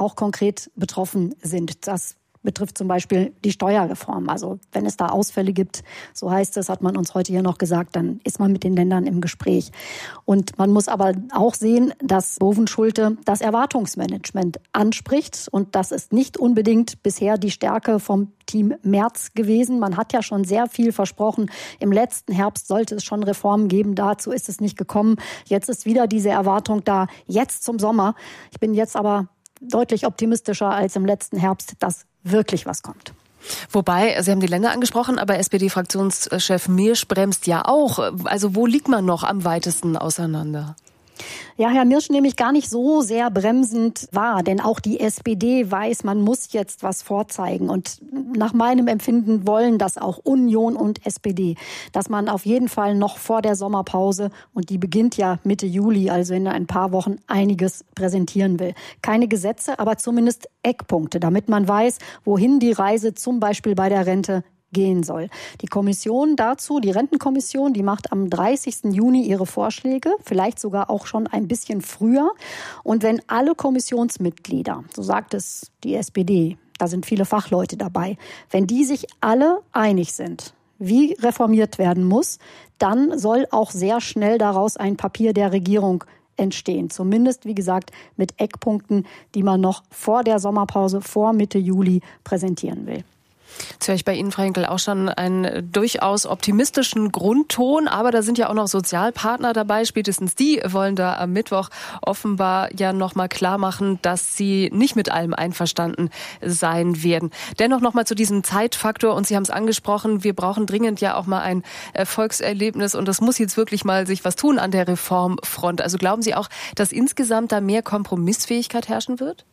auch konkret betroffen sind. Das betrifft zum Beispiel die Steuerreform. Also wenn es da Ausfälle gibt, so heißt es, hat man uns heute hier noch gesagt, dann ist man mit den Ländern im Gespräch. Und man muss aber auch sehen, dass Bovenschulte das Erwartungsmanagement anspricht. Und das ist nicht unbedingt bisher die Stärke vom Team Merz gewesen. Man hat ja schon sehr viel versprochen. Im letzten Herbst sollte es schon Reformen geben. Dazu ist es nicht gekommen. Jetzt ist wieder diese Erwartung da, jetzt zum Sommer. Ich bin jetzt aber deutlich optimistischer als im letzten Herbst, dass wirklich was kommt. Wobei, Sie haben die Länder angesprochen, aber SPD-Fraktionschef Miersch bremst ja auch. Also wo liegt man noch am weitesten auseinander? Ja, Herr Miersch nehme ich gar nicht so sehr bremsend wahr, denn auch die SPD weiß, man muss jetzt was vorzeigen. Und nach meinem Empfinden wollen das auch Union und SPD, dass man auf jeden Fall noch vor der Sommerpause, und die beginnt ja Mitte Juli, also in ein paar Wochen, einiges präsentieren will. Keine Gesetze, aber zumindest Eckpunkte, damit man weiß, wohin die Reise zum Beispiel bei der Rente gehen soll. Die Kommission dazu, die Rentenkommission, die macht am 30. Juni ihre Vorschläge, vielleicht sogar auch schon ein bisschen früher. Und wenn alle Kommissionsmitglieder, so sagt es die SPD, da sind viele Fachleute dabei, wenn die sich alle einig sind, wie reformiert werden muss, dann soll auch sehr schnell daraus ein Papier der Regierung entstehen. Zumindest, wie gesagt, mit Eckpunkten, die man noch vor der Sommerpause, vor Mitte Juli präsentieren will. Jetzt höre ich bei Ihnen, Frau Henkel, auch schon einen durchaus optimistischen Grundton, aber da sind ja auch noch Sozialpartner dabei. Spätestens die wollen da am Mittwoch offenbar ja noch mal klar machen, dass sie nicht mit allem einverstanden sein werden. Dennoch noch mal zu diesem Zeitfaktor, und Sie haben es angesprochen, wir brauchen dringend ja auch mal ein Erfolgserlebnis, und das muss jetzt wirklich mal sich was tun an der Reformfront. Also glauben Sie auch, dass insgesamt da mehr Kompromissfähigkeit herrschen wird?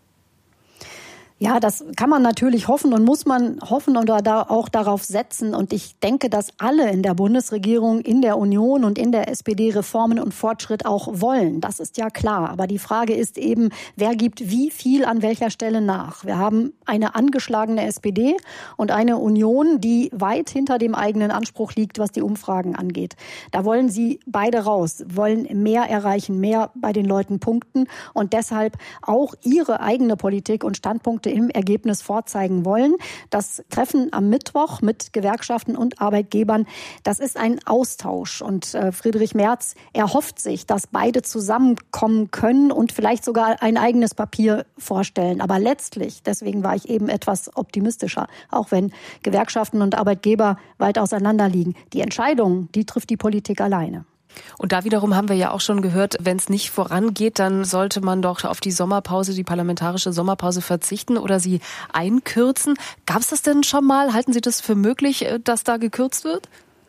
Ja, das kann man natürlich hoffen und muss man hoffen und da auch darauf setzen. Und ich denke, dass alle in der Bundesregierung, in der Union und in der SPD Reformen und Fortschritt auch wollen. Das ist ja klar. Aber die Frage ist eben, wer gibt wie viel an welcher Stelle nach? Wir haben eine angeschlagene SPD und eine Union, die weit hinter dem eigenen Anspruch liegt, was die Umfragen angeht. Da wollen sie beide raus, wollen mehr erreichen, mehr bei den Leuten punkten und deshalb auch ihre eigene Politik und Standpunkte im Ergebnis vorzeigen wollen. Das Treffen am Mittwoch mit Gewerkschaften und Arbeitgebern, das ist ein Austausch. Und Friedrich Merz erhofft sich, dass beide zusammenkommen können und vielleicht sogar ein eigenes Papier vorstellen. Aber letztlich, deswegen war ich eben etwas optimistischer, auch wenn Gewerkschaften und Arbeitgeber weit auseinander liegen. Die Entscheidung, die trifft die Politik alleine. Und da wiederum haben wir ja auch schon gehört, wenn es nicht vorangeht, dann sollte man doch auf die Sommerpause, die parlamentarische Sommerpause verzichten oder sie einkürzen. Gab es das denn schon mal? Halten Sie das für möglich, dass da gekürzt wird?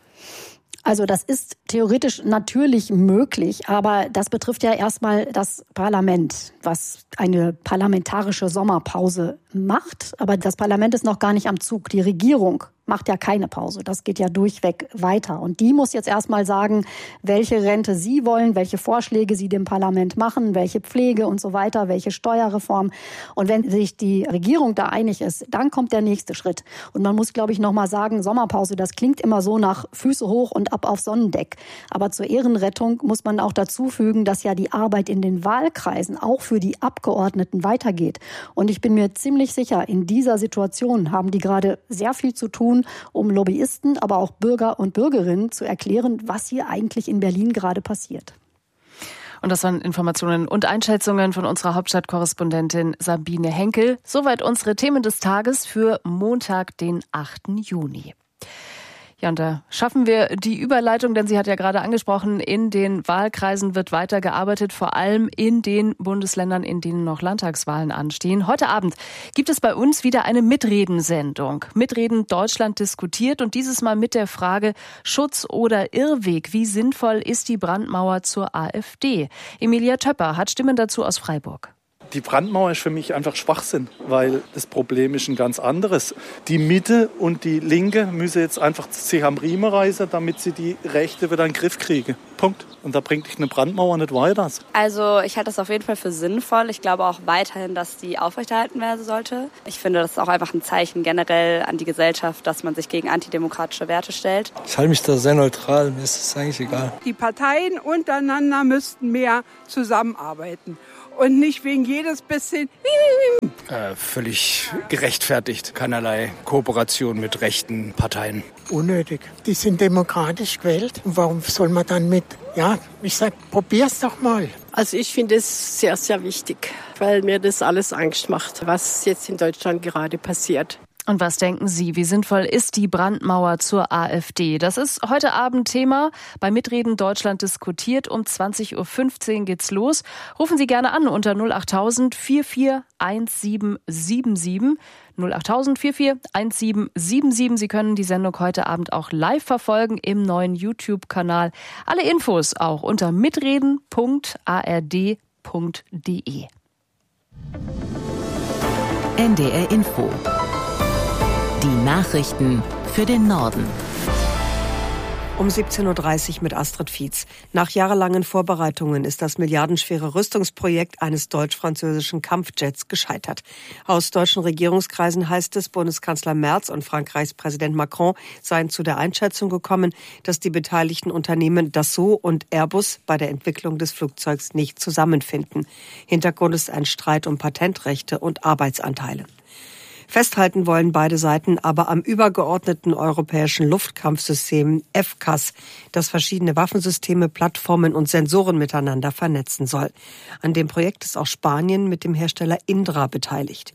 Also das ist theoretisch natürlich möglich, aber das betrifft ja erstmal das Parlament, was eine parlamentarische Sommerpause macht. Aber das Parlament ist noch gar nicht am Zug. Die Regierung macht ja keine Pause. Das geht ja durchweg weiter. Und die muss jetzt erstmal sagen, welche Rente sie wollen, welche Vorschläge sie dem Parlament machen, welche Pflege und so weiter, welche Steuerreform. Und wenn sich die Regierung da einig ist, dann kommt der nächste Schritt. Und man muss, glaube ich, noch mal sagen, Sommerpause, das klingt immer so nach Füße hoch und ab auf Sonnendeck. Aber zur Ehrenrettung muss man auch dazu fügen, dass ja die Arbeit in den Wahlkreisen auch für die Abgeordneten weitergeht. Und ich bin mir ziemlich sicher, in dieser Situation haben die gerade sehr viel zu tun, um Lobbyisten, aber auch Bürger und Bürgerinnen zu erklären, was hier eigentlich in Berlin gerade passiert. Und das waren Informationen und Einschätzungen von unserer Hauptstadtkorrespondentin Sabine Henkel. Soweit unsere Themen des Tages für Montag, den 8. Juni. Ja, und da schaffen wir die Überleitung, denn sie hat ja gerade angesprochen, in den Wahlkreisen wird weiter gearbeitet, vor allem in den Bundesländern, in denen noch Landtagswahlen anstehen. Heute Abend gibt es bei uns wieder eine Mitredensendung. Mitreden Deutschland diskutiert und dieses Mal mit der Frage Schutz oder Irrweg. Wie sinnvoll ist die Brandmauer zur AfD? Emilia Töpper hat Stimmen dazu aus Freiburg. Die Brandmauer ist für mich einfach Schwachsinn, weil das Problem ist ein ganz anderes. Die Mitte und die Linke müssen jetzt einfach sich am Riemen reißen, damit sie die Rechte wieder in den Griff kriegen. Punkt. Und da bringt dich eine Brandmauer nicht weiter. Also ich halte das auf jeden Fall für sinnvoll. Ich glaube auch weiterhin, dass die aufrechterhalten werden sollte. Ich finde, das ist auch einfach ein Zeichen generell an die Gesellschaft, dass man sich gegen antidemokratische Werte stellt. Ich halte mich da sehr neutral, mir ist es eigentlich egal. Die Parteien untereinander müssten mehr zusammenarbeiten. und nicht wegen jedes bisschen. Völlig gerechtfertigt. Keinerlei Kooperation mit rechten Parteien. Unnötig. Die sind demokratisch gewählt. Und warum soll man dann probier's doch mal. Also ich finde es sehr, sehr wichtig, weil mir das alles Angst macht, was jetzt in Deutschland gerade passiert. Und was denken Sie, wie sinnvoll ist die Brandmauer zur AfD? Das ist heute Abend Thema bei Mitreden Deutschland diskutiert. Um 20.15 Uhr geht's los. Rufen Sie gerne an unter 08000 441777. 08000 441777. Sie können die Sendung heute Abend auch live verfolgen im neuen YouTube-Kanal. Alle Infos auch unter mitreden.ard.de. NDR Info. Die Nachrichten für den Norden. Um 17.30 Uhr mit Astrid Fietz. Nach jahrelangen Vorbereitungen ist das milliardenschwere Rüstungsprojekt eines deutsch-französischen Kampfjets gescheitert. Aus deutschen Regierungskreisen heißt es, Bundeskanzler Merz und Frankreichs Präsident Macron seien zu der Einschätzung gekommen, dass die beteiligten Unternehmen Dassault und Airbus bei der Entwicklung des Flugzeugs nicht zusammenfinden. Hintergrund ist ein Streit um Patentrechte und Arbeitsanteile. Festhalten wollen beide Seiten aber am übergeordneten europäischen Luftkampfsystem FCAS, das verschiedene Waffensysteme, Plattformen und Sensoren miteinander vernetzen soll. An dem Projekt ist auch Spanien mit dem Hersteller Indra beteiligt.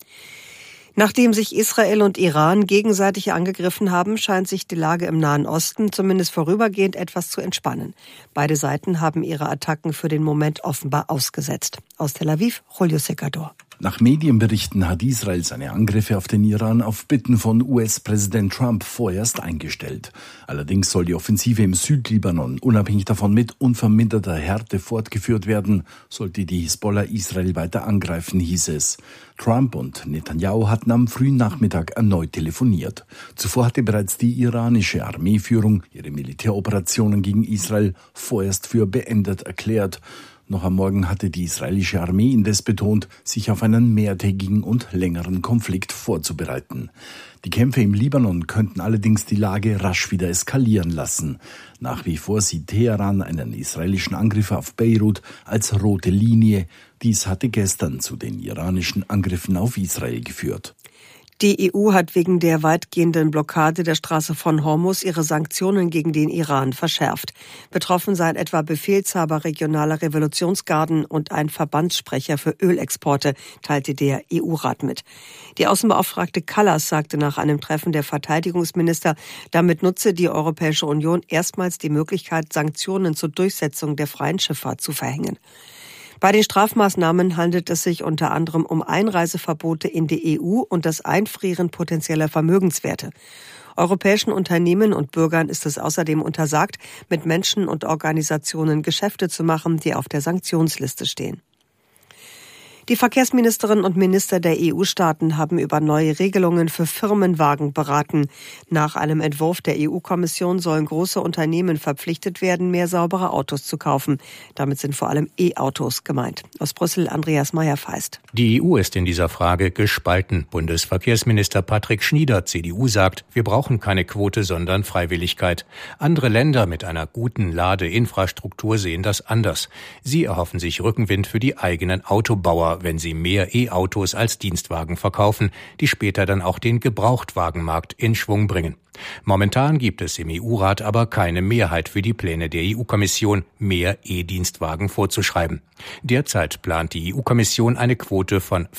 Nachdem sich Israel und Iran gegenseitig angegriffen haben, scheint sich die Lage im Nahen Osten zumindest vorübergehend etwas zu entspannen. Beide Seiten haben ihre Attacken für den Moment offenbar ausgesetzt. Aus Tel Aviv, Julio Secador. Nach Medienberichten hat Israel seine Angriffe auf den Iran auf Bitten von US-Präsident Trump vorerst eingestellt. Allerdings soll die Offensive im Südlibanon unabhängig davon mit unverminderter Härte fortgeführt werden, sollte die Hisbollah Israel weiter angreifen, hieß es. Trump und Netanyahu hatten am frühen Nachmittag erneut telefoniert. Zuvor hatte bereits die iranische Armeeführung ihre Militäroperationen gegen Israel vorerst für beendet erklärt. Noch am Morgen hatte die israelische Armee indes betont, sich auf einen mehrtägigen und längeren Konflikt vorzubereiten. Die Kämpfe im Libanon könnten allerdings die Lage rasch wieder eskalieren lassen. Nach wie vor sieht Teheran einen israelischen Angriff auf Beirut als rote Linie. Dies hatte gestern zu den iranischen Angriffen auf Israel geführt. Die EU hat wegen der weitgehenden Blockade der Straße von Hormuz ihre Sanktionen gegen den Iran verschärft. Betroffen seien etwa Befehlshaber regionaler Revolutionsgarden und ein Verbandssprecher für Ölexporte, teilte der EU-Rat mit. Die Außenbeauftragte Kallas sagte nach einem Treffen der Verteidigungsminister, damit nutze die Europäische Union erstmals die Möglichkeit, Sanktionen zur Durchsetzung der freien Schifffahrt zu verhängen. Bei den Strafmaßnahmen handelt es sich unter anderem um Einreiseverbote in die EU und das Einfrieren potenzieller Vermögenswerte. Europäischen Unternehmen und Bürgern ist es außerdem untersagt, mit Menschen und Organisationen Geschäfte zu machen, die auf der Sanktionsliste stehen. Die Verkehrsministerinnen und Minister der EU-Staaten haben über neue Regelungen für Firmenwagen beraten. Nach einem Entwurf der EU-Kommission sollen große Unternehmen verpflichtet werden, mehr saubere Autos zu kaufen. Damit sind vor allem E-Autos gemeint. Aus Brüssel Andreas Meyer-Feist. Die EU ist in dieser Frage gespalten. Bundesverkehrsminister Patrick Schnieder, CDU, sagt, wir brauchen keine Quote, sondern Freiwilligkeit. Andere Länder mit einer guten Ladeinfrastruktur sehen das anders. Sie erhoffen sich Rückenwind für die eigenen Autobauer, wenn sie mehr E-Autos als Dienstwagen verkaufen, die später dann auch den Gebrauchtwagenmarkt in Schwung bringen. Momentan gibt es im EU-Rat aber keine Mehrheit für die Pläne der EU-Kommission, mehr E-Dienstwagen vorzuschreiben. Derzeit plant die EU-Kommission eine Quote von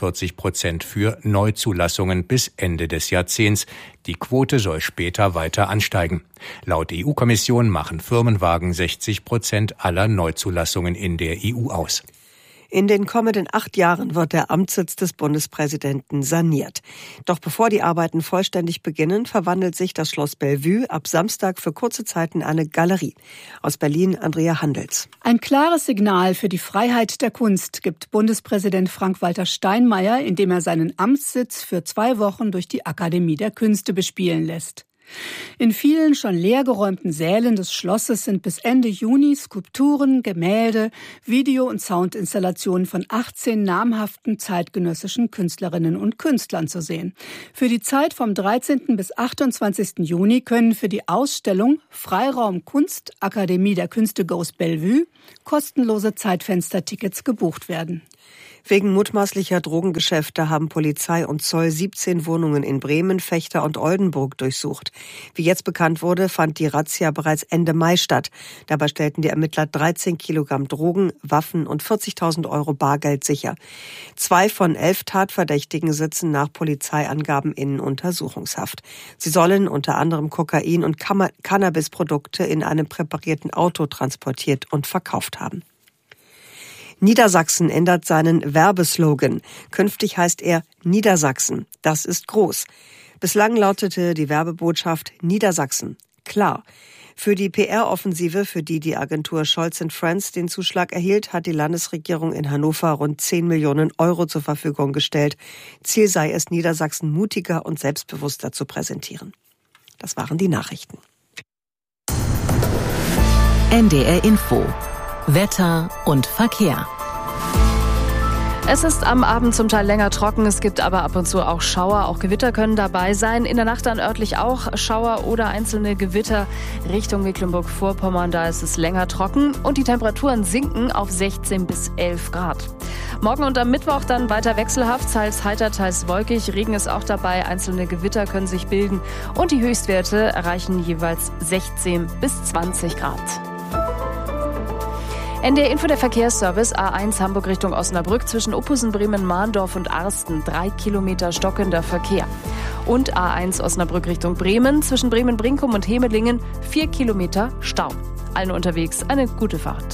45% für Neuzulassungen bis Ende des Jahrzehnts. Die Quote soll später weiter ansteigen. Laut EU-Kommission machen Firmenwagen 60% aller Neuzulassungen in der EU aus. In den kommenden 8 Jahren wird der Amtssitz des Bundespräsidenten saniert. Doch bevor die Arbeiten vollständig beginnen, verwandelt sich das Schloss Bellevue ab Samstag für kurze Zeit in eine Galerie. Aus Berlin Andrea Handels. Ein klares Signal für die Freiheit der Kunst gibt Bundespräsident Frank-Walter Steinmeier, indem er seinen Amtssitz für 2 Wochen durch die Akademie der Künste bespielen lässt. In vielen schon leergeräumten Sälen des Schlosses sind bis Ende Juni Skulpturen, Gemälde, Video- und Soundinstallationen von 18 namhaften zeitgenössischen Künstlerinnen und Künstlern zu sehen. Für die Zeit vom 13. bis 28. Juni können für die Ausstellung Freiraum Kunst, Akademie der Künste Goes Bellevue kostenlose Zeitfenstertickets gebucht werden. Wegen mutmaßlicher Drogengeschäfte haben Polizei und Zoll 17 Wohnungen in Bremen, Vechta und Oldenburg durchsucht. Wie jetzt bekannt wurde, fand die Razzia bereits Ende Mai statt. Dabei stellten die Ermittler 13 Kilogramm Drogen, Waffen und 40.000 Euro Bargeld sicher. 2 von 11 Tatverdächtigen sitzen nach Polizeiangaben in Untersuchungshaft. Sie sollen unter anderem Kokain und Cannabisprodukte in einem präparierten Auto transportiert und verkauft haben. Niedersachsen ändert seinen Werbeslogan. Künftig heißt er Niedersachsen. Das ist groß. Bislang lautete die Werbebotschaft Niedersachsen. Klar. Für die PR-Offensive, für die die Agentur Scholz & Friends den Zuschlag erhielt, hat die Landesregierung in Hannover rund 10 Millionen Euro zur Verfügung gestellt. Ziel sei es, Niedersachsen mutiger und selbstbewusster zu präsentieren. Das waren die Nachrichten. NDR Info. Wetter und Verkehr. Es ist am Abend zum Teil länger trocken, es gibt aber ab und zu auch Schauer, auch Gewitter können dabei sein. In der Nacht dann örtlich auch Schauer oder einzelne Gewitter Richtung Mecklenburg-Vorpommern, da ist es länger trocken und die Temperaturen sinken auf 16 bis 11 Grad. Morgen und am Mittwoch dann weiter wechselhaft, teils heiter, teils wolkig. Regen ist auch dabei, einzelne Gewitter können sich bilden und die Höchstwerte erreichen jeweils 16 bis 20 Grad. NDR Info, der Verkehrsservice A1 Hamburg Richtung Osnabrück zwischen Uphusen, Bremen, Mahndorf und Arsten 3 Kilometer stockender Verkehr. Und A1 Osnabrück Richtung Bremen zwischen Bremen-Brinkum und Hemelingen 4 Kilometer Stau. Allen unterwegs eine gute Fahrt.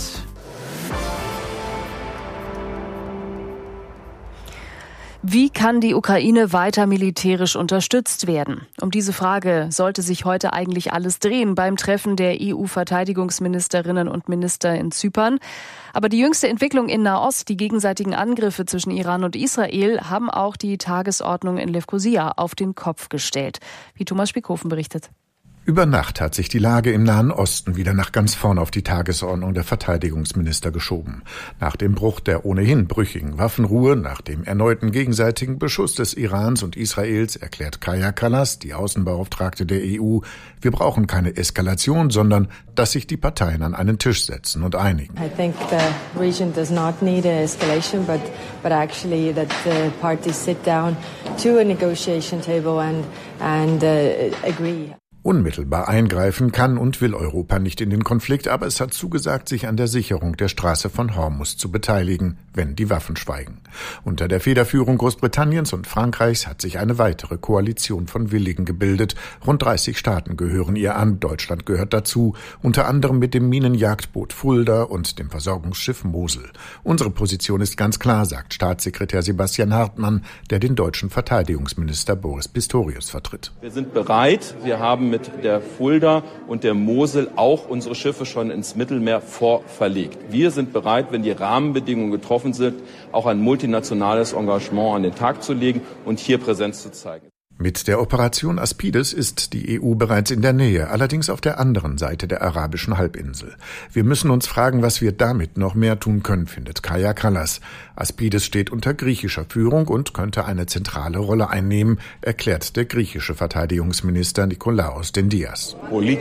Wie kann die Ukraine weiter militärisch unterstützt werden? Um diese Frage sollte sich heute eigentlich alles drehen beim Treffen der EU-Verteidigungsministerinnen und Minister in Zypern. Aber die jüngste Entwicklung in Nahost, die gegenseitigen Angriffe zwischen Iran und Israel, haben auch die Tagesordnung in Lewkosia auf den Kopf gestellt. Wie Thomas Spiekhofen berichtet. Über Nacht hat sich die Lage im Nahen Osten wieder nach ganz vorn auf die Tagesordnung der Verteidigungsminister geschoben. Nach dem Bruch der ohnehin brüchigen Waffenruhe, nach dem erneuten gegenseitigen Beschuss des Irans und Israels, erklärt Kaja Kallas, die Außenbeauftragte der EU, wir brauchen keine Eskalation, sondern dass sich die Parteien an einen Tisch setzen und einigen. I think the region does not need an escalation, but actually that the parties sit down to a negotiation table and agree. Unmittelbar eingreifen kann und will Europa nicht in den Konflikt, aber es hat zugesagt, sich an der Sicherung der Straße von Hormuz zu beteiligen, wenn die Waffen schweigen. Unter der Federführung Großbritanniens und Frankreichs hat sich eine weitere Koalition von Willigen gebildet. Rund 30 Staaten gehören ihr an, Deutschland gehört dazu, unter anderem mit dem Minenjagdboot Fulda und dem Versorgungsschiff Mosel. Unsere Position ist ganz klar, sagt Staatssekretär Sebastian Hartmann, der den deutschen Verteidigungsminister Boris Pistorius vertritt. Wir sind bereit, wir haben mit der Fulda und der Mosel auch unsere Schiffe schon ins Mittelmeer vorverlegt. Wir sind bereit, wenn die Rahmenbedingungen getroffen sind, auch ein multinationales Engagement an den Tag zu legen und hier Präsenz zu zeigen. Mit der Operation Aspides ist die EU bereits in der Nähe, allerdings auf der anderen Seite der arabischen Halbinsel. Wir müssen uns fragen, was wir damit noch mehr tun können, findet Kaja Kallas. Aspides steht unter griechischer Führung und könnte eine zentrale Rolle einnehmen, erklärt der griechische Verteidigungsminister Nikolaos Dendias.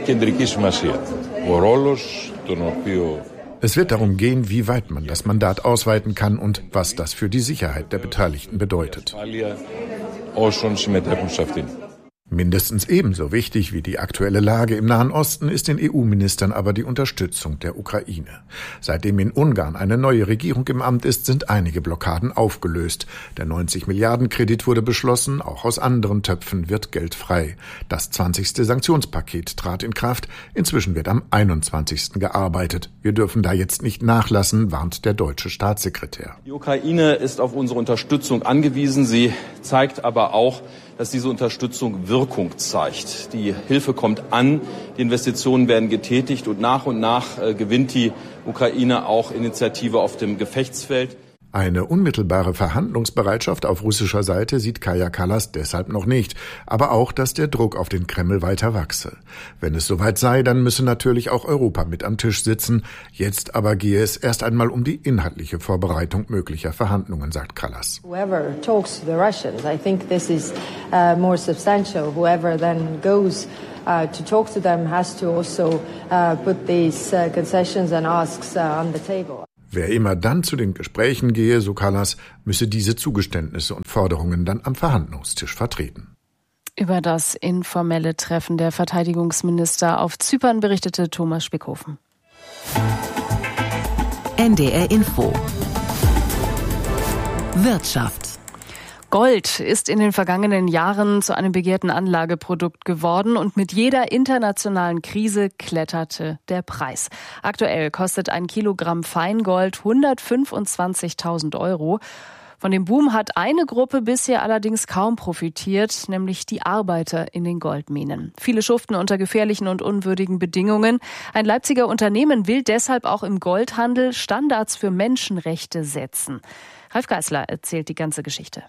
Es wird darum gehen, wie weit man das Mandat ausweiten kann und was das für die Sicherheit der Beteiligten bedeutet. Mindestens ebenso wichtig wie die aktuelle Lage im Nahen Osten ist den EU-Ministern aber die Unterstützung der Ukraine. Seitdem in Ungarn eine neue Regierung im Amt ist, sind einige Blockaden aufgelöst. Der 90-Milliarden-Kredit wurde beschlossen, auch aus anderen Töpfen wird Geld frei. Das 20. Sanktionspaket trat in Kraft, inzwischen wird am 21. gearbeitet. Wir dürfen da jetzt nicht nachlassen, warnt der deutsche Staatssekretär. Die Ukraine ist auf unsere Unterstützung angewiesen, sie zeigt aber auch, dass diese Unterstützung Wirkung zeigt. Die Hilfe kommt an, die Investitionen werden getätigt und nach gewinnt die Ukraine auch Initiative auf dem Gefechtsfeld. Eine unmittelbare Verhandlungsbereitschaft auf russischer Seite sieht Kaja Kallas deshalb noch nicht, aber auch, dass der Druck auf den Kreml weiter wachse. Wenn es soweit sei, dann müsse natürlich auch Europa mit am Tisch sitzen. Jetzt aber gehe es erst einmal um die inhaltliche Vorbereitung möglicher Verhandlungen, sagt Kallas. Whoever talks to the Russians, I think this is more substantial. Whoever then goes to talk to them has to also put these concessions and asks on the table. Wer immer dann zu den Gesprächen gehe, so Kallas, müsse diese Zugeständnisse und Forderungen dann am Verhandlungstisch vertreten. Über das informelle Treffen der Verteidigungsminister auf Zypern berichtete Thomas Spickhofen. NDR Info. Wirtschaft. Gold ist in den vergangenen Jahren zu einem begehrten Anlageprodukt geworden und mit jeder internationalen Krise kletterte der Preis. Aktuell kostet ein Kilogramm Feingold 125.000 €. Von dem Boom hat eine Gruppe bisher allerdings kaum profitiert, nämlich die Arbeiter in den Goldminen. Viele schuften unter gefährlichen und unwürdigen Bedingungen. Ein Leipziger Unternehmen will deshalb auch im Goldhandel Standards für Menschenrechte setzen. Ralf Geißler erzählt die ganze Geschichte.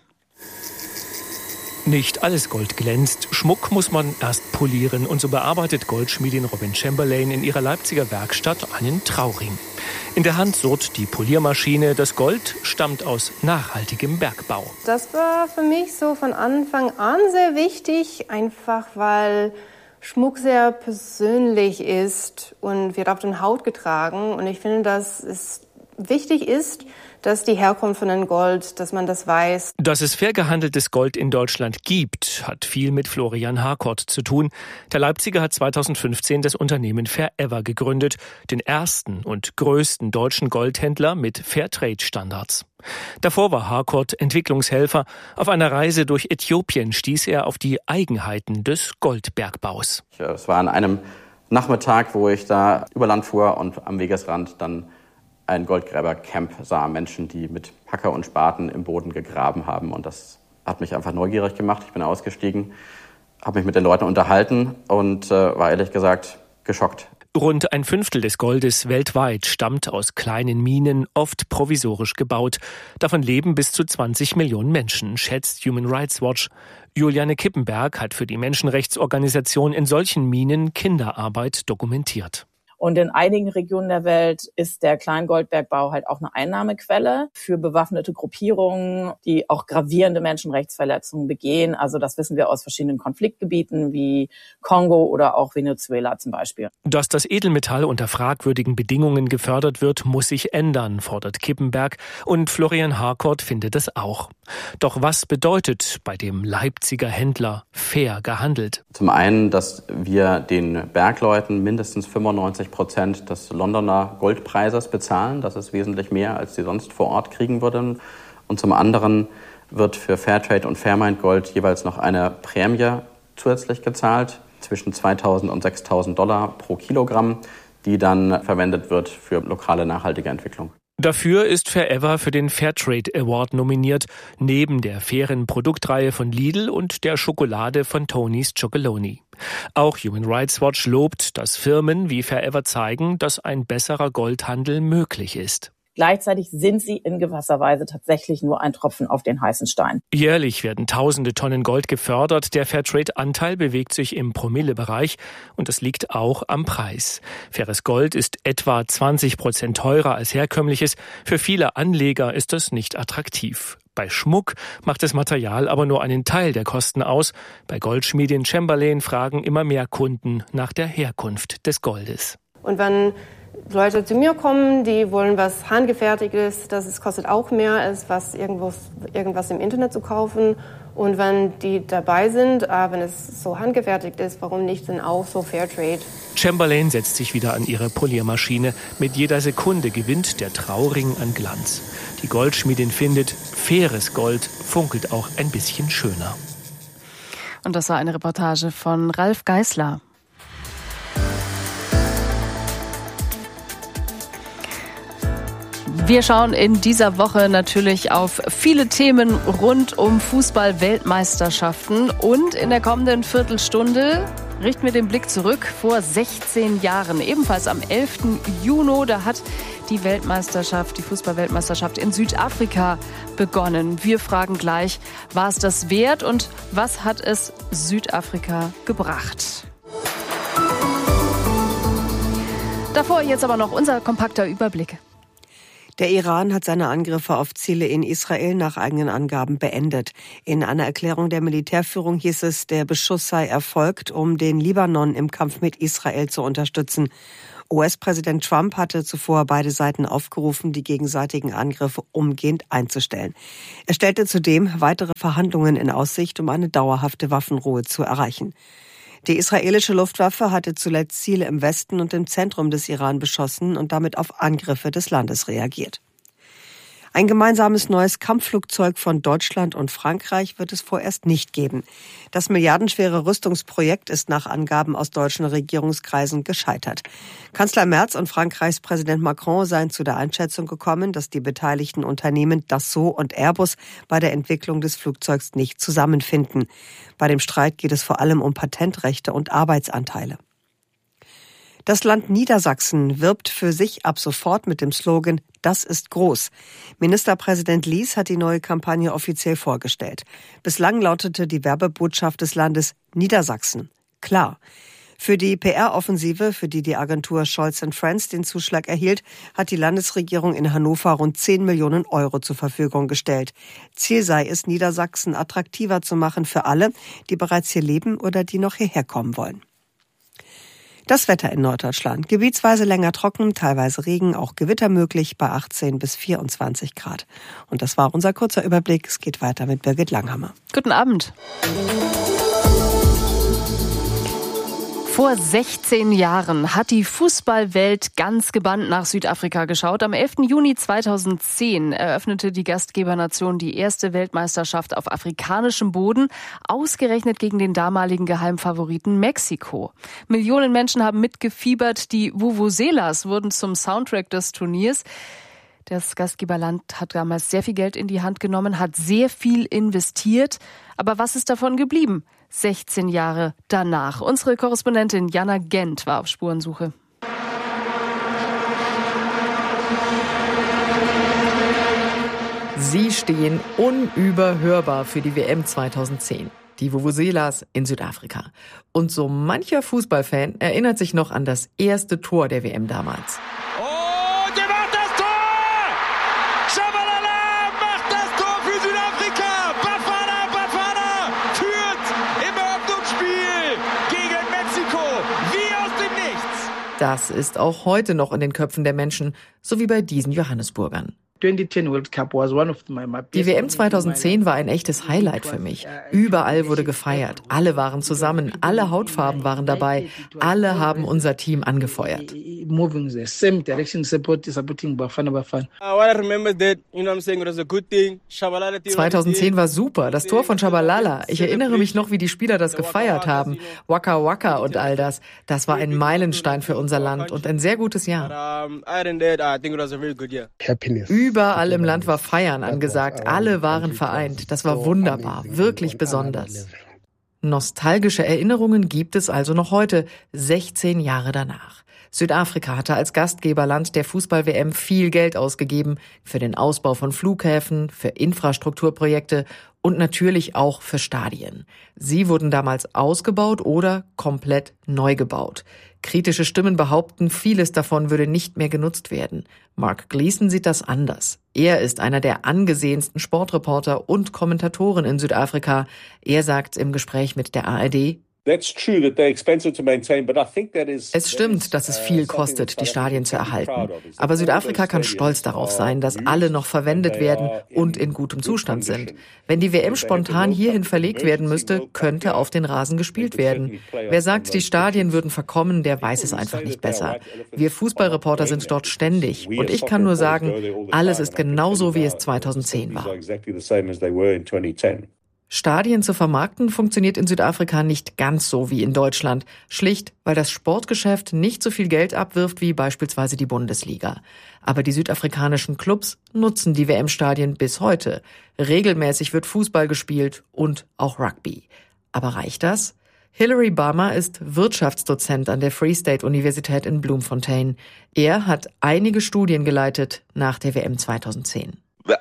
Nicht alles Gold glänzt. Schmuck muss man erst polieren. Und so bearbeitet Goldschmiedin Robin Chamberlain in ihrer Leipziger Werkstatt einen Trauring. In der Hand surrt die Poliermaschine. Das Gold stammt aus nachhaltigem Bergbau. Das war für mich so von Anfang an sehr wichtig. Einfach weil Schmuck sehr persönlich ist und wird auf der Haut getragen. Und ich finde, dass es wichtig ist, dass die Herkunft von dem Gold, dass man das weiß. Dass es fair gehandeltes Gold in Deutschland gibt, hat viel mit Florian Harkort zu tun. Der Leipziger hat 2015 das Unternehmen Fair-Ever gegründet, den ersten und größten deutschen Goldhändler mit Fairtrade-Standards. Davor war Harkort Entwicklungshelfer. Auf einer Reise durch Äthiopien stieß er auf die Eigenheiten des Goldbergbaus. Es war an einem Nachmittag, wo ich da über Land fuhr und am Wegesrand dann ein Goldgräbercamp sah, Menschen, die mit Hacker und Spaten im Boden gegraben haben. Und das hat mich einfach neugierig gemacht. Ich bin ausgestiegen, habe mich mit den Leuten unterhalten und war ehrlich gesagt geschockt. Rund ein Fünftel des Goldes weltweit stammt aus kleinen Minen, oft provisorisch gebaut. Davon leben bis zu 20 Millionen Menschen, schätzt Human Rights Watch. Juliane Kippenberg hat für die Menschenrechtsorganisation in solchen Minen Kinderarbeit dokumentiert. Und in einigen Regionen der Welt ist der Kleingoldbergbau halt auch eine Einnahmequelle für bewaffnete Gruppierungen, die auch gravierende Menschenrechtsverletzungen begehen. Also das wissen wir aus verschiedenen Konfliktgebieten wie Kongo oder auch Venezuela zum Beispiel. Dass das Edelmetall unter fragwürdigen Bedingungen gefördert wird, muss sich ändern, fordert Kippenberg. Und Florian Harkort findet es auch. Doch was bedeutet bei dem Leipziger Händler fair gehandelt? Zum einen, dass wir den Bergleuten mindestens 95% des Londoner Goldpreises bezahlen. Das ist wesentlich mehr, als sie sonst vor Ort kriegen würden. Und zum anderen wird für Fairtrade und Fairmined Gold jeweils noch eine Prämie zusätzlich gezahlt, zwischen 2.000 und 6.000 $ pro Kilogramm, die dann verwendet wird für lokale nachhaltige Entwicklung. Dafür ist Fair-Ever für den Fairtrade Award nominiert, neben der fairen Produktreihe von Lidl und der Schokolade von Tony's Chocolonely. Auch Human Rights Watch lobt, dass Firmen wie Fair-Ever zeigen, dass ein besserer Goldhandel möglich ist. Gleichzeitig sind sie in gewisser Weise tatsächlich nur ein Tropfen auf den heißen Stein. Jährlich werden tausende Tonnen Gold gefördert. Der Fairtrade-Anteil bewegt sich im Promillebereich und das liegt auch am Preis. Faires Gold ist etwa 20% teurer als herkömmliches. Für viele Anleger ist das nicht attraktiv. Bei Schmuck macht das Material aber nur einen Teil der Kosten aus. Bei Goldschmiedin Chamberlain fragen immer mehr Kunden nach der Herkunft des Goldes. Und wenn Leute zu mir kommen, die wollen was Handgefertigtes, das kostet auch mehr, als was irgendwas im Internet zu kaufen. Und wenn die dabei sind, wenn es so handgefertigt ist, warum nicht dann auch so Fairtrade? Chamberlain setzt sich wieder an ihre Poliermaschine. Mit jeder Sekunde gewinnt der Trauring an Glanz. Die Goldschmiedin findet, faires Gold funkelt auch ein bisschen schöner. Und das war eine Reportage von Ralf Geißler. Wir schauen in dieser Woche natürlich auf viele Themen rund um Fußball-Weltmeisterschaften und in der kommenden Viertelstunde richten wir den Blick zurück vor 16 Jahren. Ebenfalls am 11. Juni, da hat die Fußball-Weltmeisterschaft in Südafrika begonnen. Wir fragen gleich, war es das wert und was hat es Südafrika gebracht? Davor jetzt aber noch unser kompakter Überblick. Der Iran hat seine Angriffe auf Ziele in Israel nach eigenen Angaben beendet. In einer Erklärung der Militärführung hieß es, der Beschuss sei erfolgt, um den Libanon im Kampf mit Israel zu unterstützen. US-Präsident Trump hatte zuvor beide Seiten aufgerufen, die gegenseitigen Angriffe umgehend einzustellen. Er stellte zudem weitere Verhandlungen in Aussicht, um eine dauerhafte Waffenruhe zu erreichen. Die israelische Luftwaffe hatte zuletzt Ziele im Westen und im Zentrum des Iran beschossen und damit auf Angriffe des Landes reagiert. Ein gemeinsames neues Kampfflugzeug von Deutschland und Frankreich wird es vorerst nicht geben. Das milliardenschwere Rüstungsprojekt ist nach Angaben aus deutschen Regierungskreisen gescheitert. Kanzler Merz und Frankreichs Präsident Macron seien zu der Einschätzung gekommen, dass die beteiligten Unternehmen Dassault und Airbus bei der Entwicklung des Flugzeugs nicht zusammenfinden. Bei dem Streit geht es vor allem um Patentrechte und Arbeitsanteile. Das Land Niedersachsen wirbt für sich ab sofort mit dem Slogan „Das ist groß". Ministerpräsident Lies hat die neue Kampagne offiziell vorgestellt. Bislang lautete die Werbebotschaft des Landes Niedersachsen. Klar. Für die PR-Offensive, für die Agentur Scholz & Friends den Zuschlag erhielt, hat die Landesregierung in Hannover rund 10 Millionen Euro zur Verfügung gestellt. Ziel sei es, Niedersachsen attraktiver zu machen für alle, die bereits hier leben oder die noch hierher kommen wollen. Das Wetter in Norddeutschland. Gebietsweise länger trocken, teilweise Regen, auch Gewitter möglich bei 18 bis 24 Grad. Und das war unser kurzer Überblick. Es geht weiter mit Birgit Langhammer. Guten Abend. Vor 16 Jahren hat die Fußballwelt ganz gebannt nach Südafrika geschaut. Am 11. Juni 2010 eröffnete die Gastgebernation die erste Weltmeisterschaft auf afrikanischem Boden, ausgerechnet gegen den damaligen Geheimfavoriten Mexiko. Millionen Menschen haben mitgefiebert, die Vuvuzelas wurden zum Soundtrack des Turniers. Das Gastgeberland hat damals sehr viel Geld in die Hand genommen, hat sehr viel investiert. Aber was ist davon geblieben? 16 Jahre danach. Unsere Korrespondentin Jana Gent war auf Spurensuche. Sie stehen unüberhörbar für die WM 2010. Die Vuvuzelas in Südafrika. Und so mancher Fußballfan erinnert sich noch an das erste Tor der WM damals. Das ist auch heute noch in den Köpfen der Menschen, so wie bei diesen Johannesburgern. Die WM 2010 war ein echtes Highlight für mich. Überall wurde gefeiert. Alle waren zusammen, alle Hautfarben waren dabei. Alle haben unser Team angefeuert. 2010 war super, das Tor von Shabalala. Ich erinnere mich noch, wie die Spieler das gefeiert haben. Waka Waka und all das. Das war ein Meilenstein für unser Land und ein sehr gutes Jahr. Überall im Land war Feiern angesagt. Alle waren vereint. Das war wunderbar, wirklich besonders. Nostalgische Erinnerungen gibt es also noch heute, 16 Jahre danach. Südafrika hatte als Gastgeberland der Fußball-WM viel Geld ausgegeben für den Ausbau von Flughäfen, für Infrastrukturprojekte und natürlich auch für Stadien. Sie wurden damals ausgebaut oder komplett neu gebaut. Kritische Stimmen behaupten, vieles davon würde nicht mehr genutzt werden. Mark Gleason sieht das anders. Er ist einer der angesehensten Sportreporter und Kommentatoren in Südafrika. Er sagt im Gespräch mit der ARD: Es stimmt, dass es viel kostet, die Stadien zu erhalten. Aber Südafrika kann stolz darauf sein, dass alle noch verwendet werden und in gutem Zustand sind. Wenn die WM spontan hierhin verlegt werden müsste, könnte auf den Rasen gespielt werden. Wer sagt, die Stadien würden verkommen, der weiß es einfach nicht besser. Wir Fußballreporter sind dort ständig. Und ich kann nur sagen, alles ist genauso, wie es 2010 war. Stadien zu vermarkten funktioniert in Südafrika nicht ganz so wie in Deutschland. Schlicht, weil das Sportgeschäft nicht so viel Geld abwirft wie beispielsweise die Bundesliga. Aber die südafrikanischen Clubs nutzen die WM-Stadien bis heute. Regelmäßig wird Fußball gespielt und auch Rugby. Aber reicht das? Hilary Balmer ist Wirtschaftsdozent an der Free State Universität in Bloemfontein. Er hat einige Studien geleitet nach der WM 2010.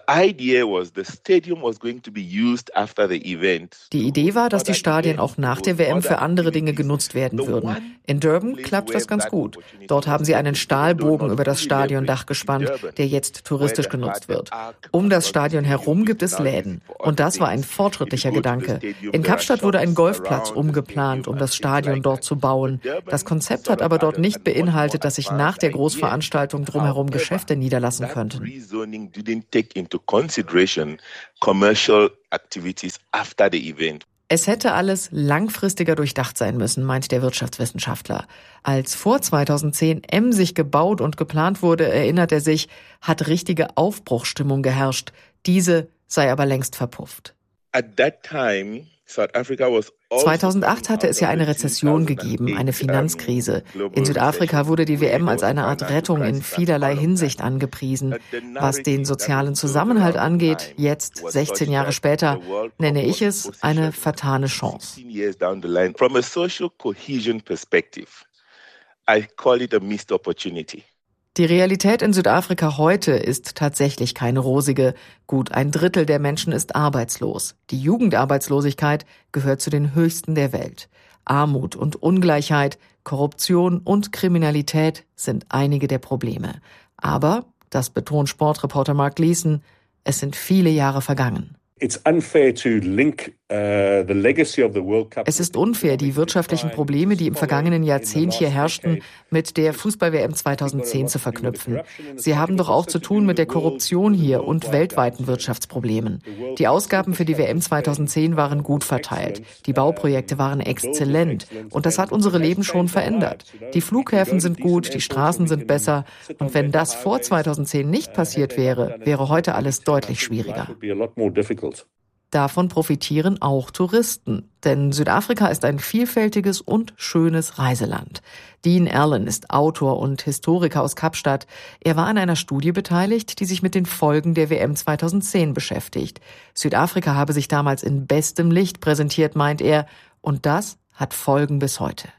Die Idee war, dass die Stadien auch nach der WM für andere Dinge genutzt werden würden. In Durban klappt das ganz gut. Dort haben sie einen Stahlbogen über das Stadiondach gespannt, der jetzt touristisch genutzt wird. Um das Stadion herum gibt es Läden. Und das war ein fortschrittlicher Gedanke. In Kapstadt wurde ein Golfplatz umgeplant, um das Stadion dort zu bauen. Das Konzept hat aber dort nicht beinhaltet, dass sich nach der Großveranstaltung drumherum Geschäfte niederlassen könnten. Into consideration commercial activities after the event. Es hätte alles langfristiger durchdacht sein müssen, meint der Wirtschaftswissenschaftler. Als vor 2010 emsig gebaut und geplant wurde, erinnert er sich, hat richtige Aufbruchsstimmung geherrscht. Diese sei aber längst verpufft. At that time, South Africa was 2008 hatte es ja eine Rezession gegeben, eine Finanzkrise. In Südafrika wurde die WM als eine Art Rettung in vielerlei Hinsicht angepriesen. Was den sozialen Zusammenhalt angeht, jetzt, 16 Jahre später, nenne ich es eine vertane Chance. From a social cohesion perspective, I call it a missed opportunity. Die Realität in Südafrika heute ist tatsächlich keine rosige. Gut 1/3 der Menschen ist arbeitslos. Die Jugendarbeitslosigkeit gehört zu den höchsten der Welt. Armut und Ungleichheit, Korruption und Kriminalität sind einige der Probleme. Aber, das betont Sportreporter Mark Gleason, es sind viele Jahre vergangen. Es ist unfair, die wirtschaftlichen Probleme, die im vergangenen Jahrzehnt hier herrschten, mit der Fußball-WM 2010 zu verknüpfen. Sie haben doch auch zu tun mit der Korruption hier und weltweiten Wirtschaftsproblemen. Die Ausgaben für die WM 2010 waren gut verteilt. Die Bauprojekte waren exzellent. Und das hat unsere Leben schon verändert. Die Flughäfen sind gut, die Straßen sind besser. Und wenn das vor 2010 nicht passiert wäre, wäre heute alles deutlich schwieriger. Davon profitieren auch Touristen, denn Südafrika ist ein vielfältiges und schönes Reiseland. Dean Allen ist Autor und Historiker aus Kapstadt. Er war an einer Studie beteiligt, die sich mit den Folgen der WM 2010 beschäftigt. Südafrika habe sich damals in bestem Licht präsentiert, meint er, und das hat Folgen bis heute.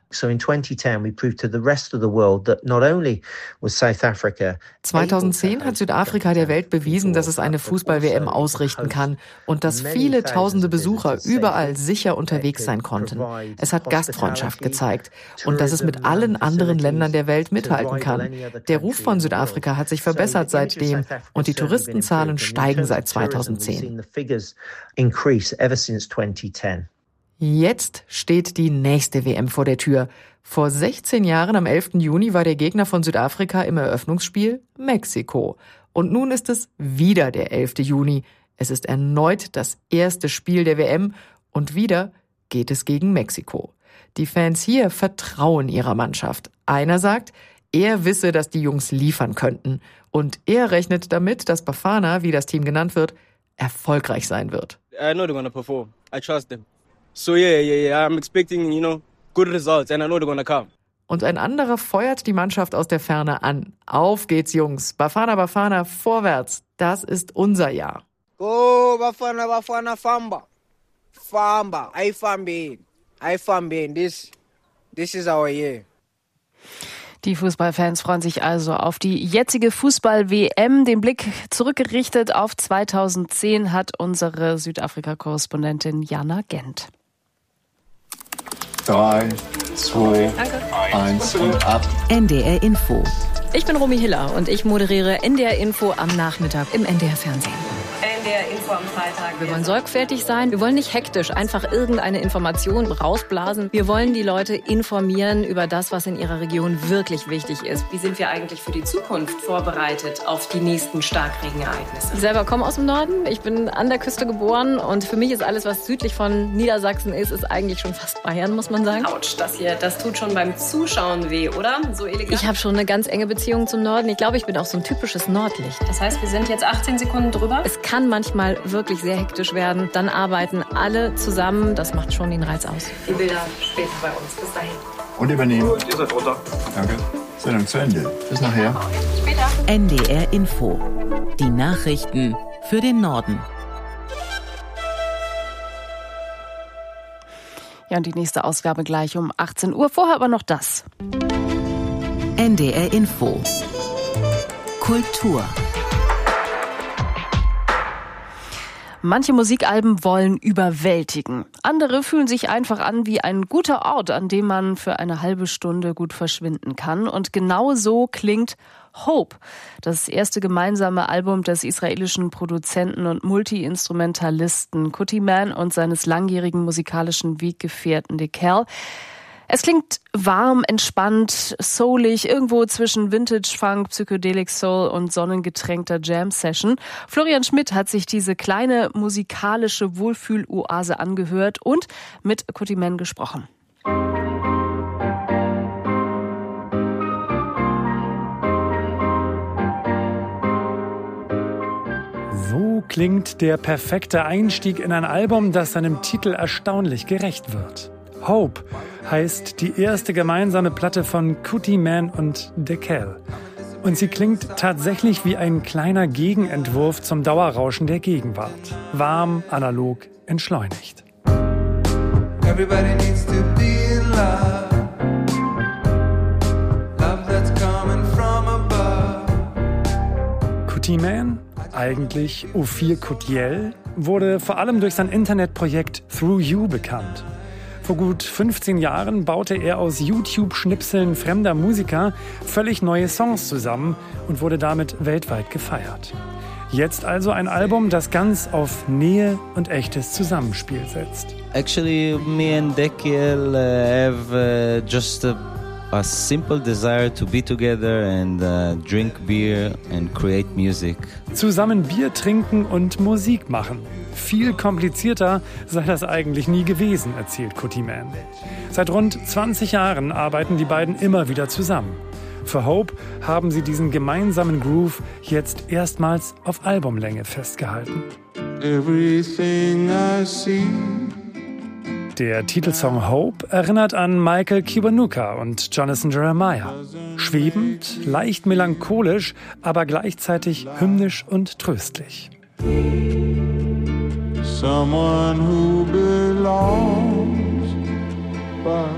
2010 hat Südafrika der Welt bewiesen, dass es eine Fußball-WM ausrichten kann und dass viele tausende Besucher überall sicher unterwegs sein konnten. Es hat Gastfreundschaft gezeigt und dass es mit allen anderen Ländern der Welt mithalten kann. Der Ruf von Südafrika hat sich verbessert seitdem und die Touristenzahlen steigen seit 2010. Jetzt steht die nächste WM vor der Tür. Vor 16 Jahren, am 11. Juni, war der Gegner von Südafrika im Eröffnungsspiel Mexiko. Und nun ist es wieder der 11. Juni. Es ist erneut das erste Spiel der WM und wieder geht es gegen Mexiko. Die Fans hier vertrauen ihrer Mannschaft. Einer sagt, er wisse, dass die Jungs liefern könnten. Und er rechnet damit, dass Bafana, wie das Team genannt wird, erfolgreich sein wird. I know they're gonna perform. I trust them. So yeah, I'm expecting, good results and I know they're gonna come. Und ein anderer feuert die Mannschaft aus der Ferne an. Auf geht's, Jungs. Bafana, Bafana, vorwärts. Das ist unser Jahr. Go, Bafana, Bafana, Famba. Famba, I Fambin. This is our year. Die Fußballfans freuen sich also auf die jetzige Fußball-WM. Den Blick zurückgerichtet auf 2010 hat unsere Südafrika-Korrespondentin Jana Gent. 3, 2, 1 und ab. NDR Info. Ich bin Romy Hiller und ich moderiere NDR Info am Nachmittag im NDR Fernsehen. NDR Info am Freitag. Wir wollen sorgfältig sein, wir wollen nicht hektisch einfach irgendeine Information rausblasen. Wir wollen die Leute informieren über das, was in ihrer Region wirklich wichtig ist. Wie sind wir eigentlich für die Zukunft vorbereitet auf die nächsten Starkregenereignisse? Ich selber komme aus dem Norden, ich bin an der Küste geboren und für mich ist alles, was südlich von Niedersachsen ist eigentlich schon fast Bayern, muss man sagen. Autsch, das tut schon beim Zuschauen weh, oder? So elegant. Ich habe schon eine ganz enge Beziehung zum Norden. Ich glaube, ich bin auch so ein typisches Nordlicht. Das heißt, wir sind jetzt 18 Sekunden drüber? Es kann manchmal wirklich sehr hektisch werden. Dann arbeiten alle zusammen. Das macht schon den Reiz aus. Die Bilder später bei uns. Bis dahin. Und übernehmen. Gut, ihr seid runter. Danke. Sendung zu Ende. Bis nachher. Später. NDR Info. Die Nachrichten für den Norden. Ja, und die nächste Ausgabe gleich um 18 Uhr. Vorher aber noch das. NDR Info. Kultur. Manche Musikalben wollen überwältigen. Andere fühlen sich einfach an wie ein guter Ort, an dem man für eine halbe Stunde gut verschwinden kann. Und genau so klingt Hope, das erste gemeinsame Album des israelischen Produzenten und Multi-Instrumentalisten Kutiman und seines langjährigen musikalischen Weggefährten DeKal. Es klingt warm, entspannt, soulig, irgendwo zwischen Vintage-Funk, Psychedelic Soul und sonnengetränkter Jam-Session. Florian Schmidt hat sich diese kleine musikalische Wohlfühl-Oase angehört und mit Kutiman gesprochen. So klingt der perfekte Einstieg in ein Album, das seinem Titel erstaunlich gerecht wird. Hope heißt die erste gemeinsame Platte von Kutiman und DeKal. Und sie klingt tatsächlich wie ein kleiner Gegenentwurf zum Dauerrauschen der Gegenwart. Warm, analog, entschleunigt. Everybody needs to be in love. Love that's coming from above. Kutiman, eigentlich Ophir Kutiel, wurde vor allem durch sein Internetprojekt Through You bekannt. Vor gut 15 Jahren baute er aus YouTube-Schnipseln fremder Musiker völlig neue Songs zusammen und wurde damit weltweit gefeiert. Jetzt also ein Album, das ganz auf Nähe und echtes Zusammenspiel setzt. Actually, me and DeKal have just a simple desire to be together and drink beer and create music. Zusammen Bier trinken und Musik machen. Viel komplizierter sei das eigentlich nie gewesen, erzählt Kutiman. Seit rund 20 Jahren arbeiten die beiden immer wieder zusammen. Für Hope haben sie diesen gemeinsamen Groove jetzt erstmals auf Albumlänge festgehalten. Everything I see. Der Titelsong Hope erinnert an Michael Kiwanuka und Jonathan Jeremiah. Schwebend, leicht melancholisch, aber gleichzeitig hymnisch und tröstlich. Someone who belongs by.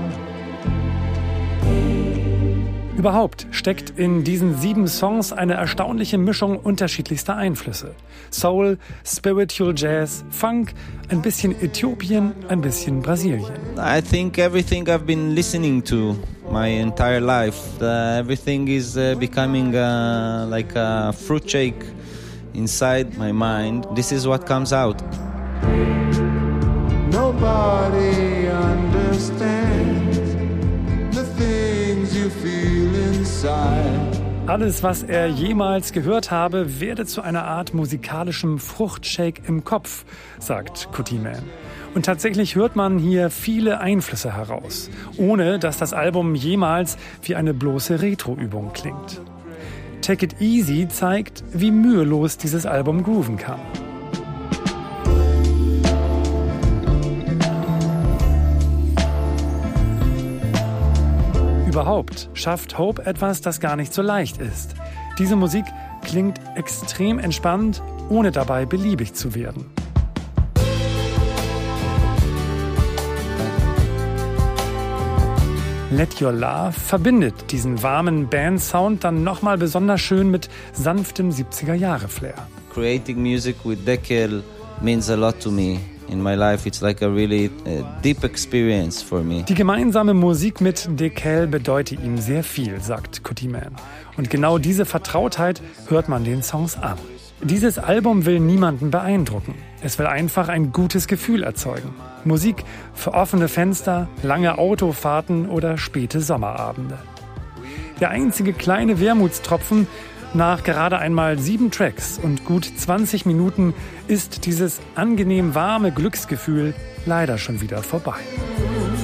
Überhaupt steckt in diesen 7 Songs eine erstaunliche Mischung unterschiedlichster Einflüsse. Soul, Spiritual Jazz, Funk, ein bisschen Äthiopien, ein bisschen Brasilien. I think everything I've been listening to my entire life, everything is becoming like a fruit shake inside my mind. This is what comes out. Nobody understands the things you feel inside. Alles, was er jemals gehört habe, werde zu einer Art musikalischem Fruchtshake im Kopf, sagt Kutiman. Und tatsächlich hört man hier viele Einflüsse heraus, ohne dass das Album jemals wie eine bloße Retro-Übung klingt. Take It Easy zeigt, wie mühelos dieses Album grooven kann. Überhaupt schafft Hope etwas, das gar nicht so leicht ist. Diese Musik klingt extrem entspannt, ohne dabei beliebig zu werden. Let Your Love verbindet diesen warmen Band-Sound dann nochmal besonders schön mit sanftem 70er-Jahre-Flair. Creating music with DeKal means a lot to me. In my life, it's like a really deep experience for me. Die gemeinsame Musik mit DeKal bedeute ihm sehr viel, sagt Kutiman. Und genau diese Vertrautheit hört man den Songs an. Dieses Album will niemanden beeindrucken. Es will einfach ein gutes Gefühl erzeugen. Musik für offene Fenster, lange Autofahrten oder späte Sommerabende. Der einzige kleine Wermutstropfen: nach gerade einmal 7 Tracks und gut 20 Minuten ist dieses angenehm warme Glücksgefühl leider schon wieder vorbei.